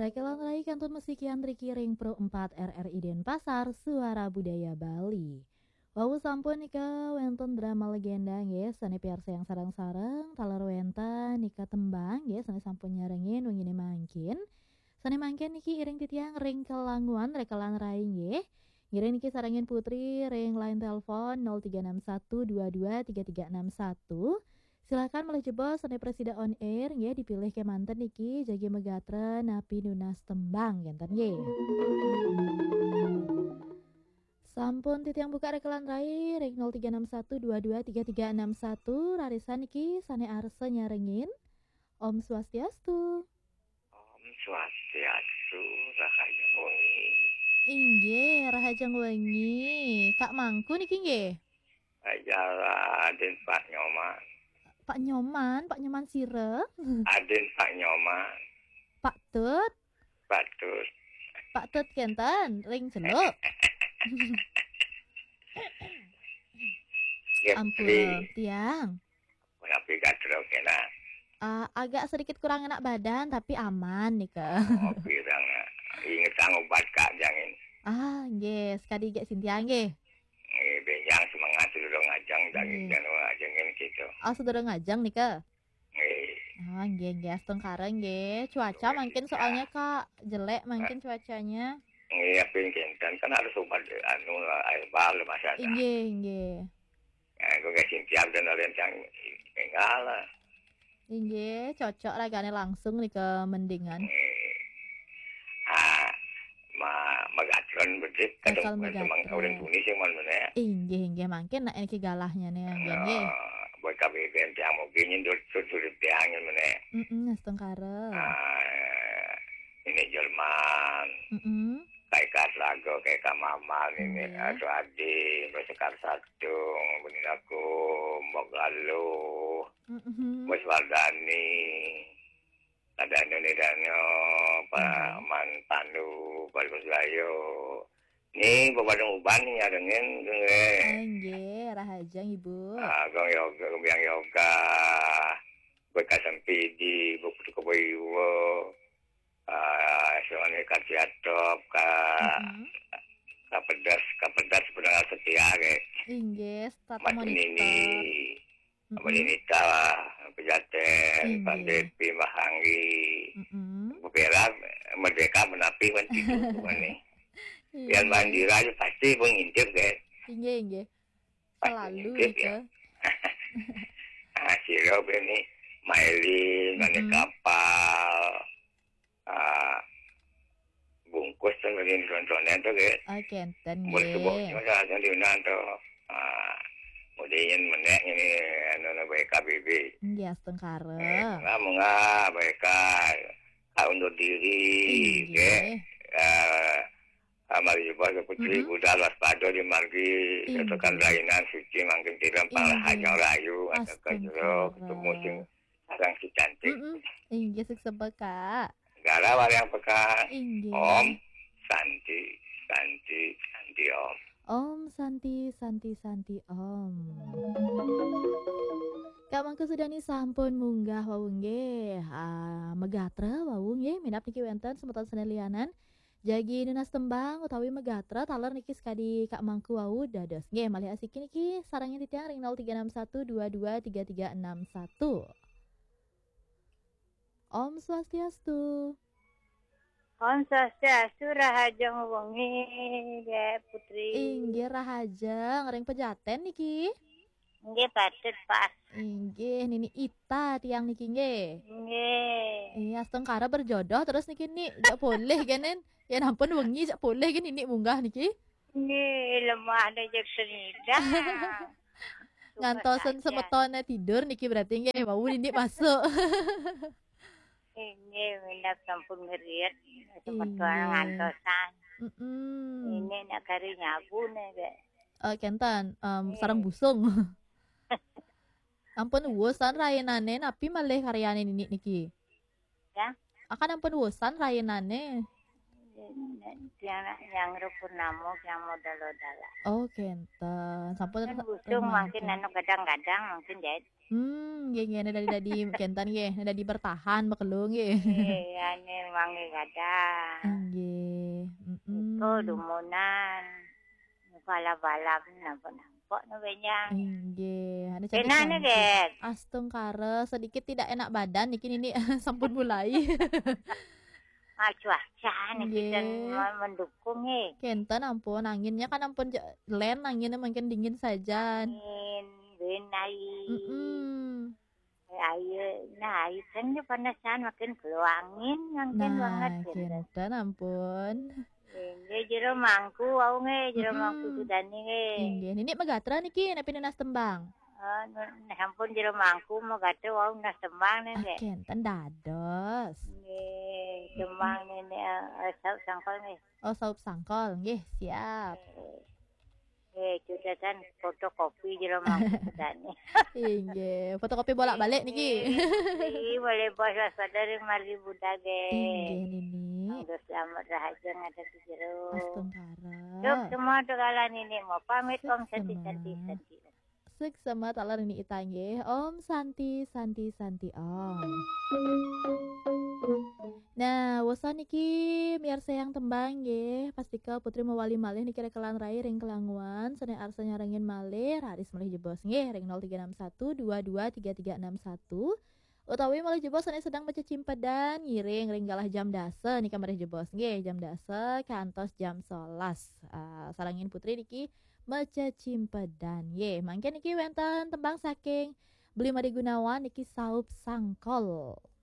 Rekelan Rai Kantun Musikian Triki Ring Pro 4 RRI Denpasar Suara Budaya Bali. Wau sampun nika wenten drama legenda nggih sane piarsa yang sarang-sarang taler wenten nika tembang nggih sane sampun nyarengin wengine mangkin. Sane mangkin niki iring titiang ring kelanguan Rekelan Rai nggih. Ngiring niki sarengin Putri ring line telepon 0361223361. Silakan mulai jebol sane presida on air nggih dipilih ke manten niki jagi megatra napi nunas tembang genten nggih. Sampun titiang buka Rekelan Rai ring 0361223361 rarisan niki sane arsa nyarengin. Om Swastiastu. Om Swastiastu Rahayang Wengi. Inggih Rahajang Wengi. Kak Mangku niki nggih. Ajala Aden Pak Nyoman. Pak Nyoman Sire. Aden Pak Nyoman. Pak Tut. Batus. Pak Tut kenten ring celuk. Ampun tiang. Tapi kadro kena. Agak sedikit kurang enak badan tapi aman nih ke. Oh pirang. Ingat obat kajangin. Nggih, sekali gek Sintia nggih. Benjang semangat sudah ngajang daging dan ngajangin gitu. Saudara ngajang nih ke. Nggih. Asteng kareng nggih. Cuaca makin soalnya Kak jelek makin cuacanya. Pingin kan harus obat air bal masa. Nggih. Gue kasih tiap dan rencang enggak lah. Nggih, cocok ragane langsung nih ke mendingan. Magatron bedik kadang memang orang Indonesia mana. Nggih makin nak iki galahnya nih nggih. Buat kami yang mau gini sulit diangin mana. Asteng kare. Ini Jerman. Kayak Kaslago, kayak Kamamal ini atau Adi, Bersekar Sadung, Beninaku, Mogalu, Weswaldani, ada Indonesia, Pak Mantandu, Pak Guslayo. Ini Babadong Uban nih ada nggih, Rahajang Ibu. Gong yoga, Bekasan PD, Buku Koboiwo. Soalnya kaciatop kapedas sebenarnya setia kayak inggih Mas Nita Pejaten Pandepi Mahanggi beberapa merdeka menapi wanti itu nih yang mandiri aja pasti mengintip deh inggih selalu itu Sirop ini Mailin mana kapal bungkus tuh ngeliin tontonan tuh kayak kenten nggih yang diundang tuh kemudian menek ini anu BKBB nggih asteng kare kamu nggak BK undur diri kayak amal ibadah putri Buddha waspada di margi tekan lainan suci mangkin tiram pala hanya rayu atau kajero ketemu sing sarang si cantik inggih sukses Kak. Gara yang peka. Om Santi Om. Om Santi Om. Kak Mangku sudah nih sampun munggah wau nggih. Megatra wau nggih minap niki wenten semeton senelianan. Jagi nunas tembang utawi megatra taler niki sekadi Kak Mangku wau dados. Nggih malih asik niki sarangnya titiang ring 0361223361. Om Swastiastu. Om Swastiastu Rahajang Wengi ya Putri. Inggih Rahajang ring Pejaten niki. Nggih patut pas. Inggih Nini Ita tiang niki nggih. Nggih. Asteng kara berjodoh terus niki nih gak boleh kenen. Ya ampun wengi gak boleh kan ini munggah niki. Nggih lemah ada jek senida. Ngantosen semetone tidur niki berarti nggih wau ini masuk. Ini minat sampun ngeriat semetuan ngantosan. Ini nak kari nyabu nih kentan sarang busung. Ampun wusan rayenane napi malih karyane niki. Ya. Akan ampun wusan rayenane. yang Purnamo yang modal dala. Oh, kenten. Sampun Kan busung makin anu kadang-kadang mungkin jadi. Nggih dadi kentan nggih, dadi bertahan bekelung nggih. Iya, nih mangi kadang. Nggih, Iko dumunan. Balap-balap nampak no benyang. Nggih, anu Kenane, cantik-cantik. Gek? Astungkare sedikit tidak enak badan niki ini sampun mulai. Cuaca niki kan Nggih. mendukung nih. Kenten ampun, anginnya kan ampun len anginnya makin dingin saja. Angin, benai. Ayo, nah ayo kan panasan makin keluar angin makin banget. Kenten ampun. Nggih jero mangku wau jero mangku sudani Nggih, nini megatra niki nepi nenas tembang. Sampun jero mangku megatra wau nas tembang nggih. Kenten dados. Nggih, tembang ini saup sangkol nggih. Oh, saup sangkol nggih, siap. Judetan fotokopi jero mangku sudani. Nggih, fotokopi bolak-balik niki. Iya, boleh bos sadari mari budak Nggih, Nini. Terus selamat rahasia ada di jero. Astungkara. Cuk semua dogalan ini mau pamit Om Santi. Seksama talar ini ita nggih. Om Santi Om. Nah, wosan niki miar sayang tembang nggih. Pastika putri mewali malih niki rekelan rai ring kelanguan sene arsa nyarengin malih raris malih jebos nggih ring 0361223361 utawi malih jebos sene sedang baca cimpedan ngiring ring galah jam dase nika malih jebos nggih jam dase kantos jam 11. Sarangin putri niki maca cimpedan nggih. Mangke niki wenten tembang saking Beli Mari Gunawan niki saup sangkol.